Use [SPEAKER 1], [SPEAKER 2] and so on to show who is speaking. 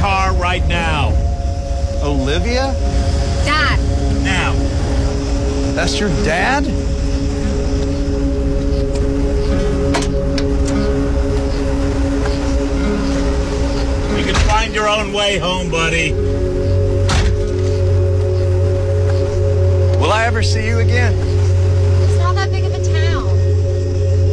[SPEAKER 1] car right now.
[SPEAKER 2] Olivia?
[SPEAKER 3] Dad.
[SPEAKER 1] Now.
[SPEAKER 2] That's your dad?
[SPEAKER 1] You can find your own way home, buddy.
[SPEAKER 2] Will I ever see you again?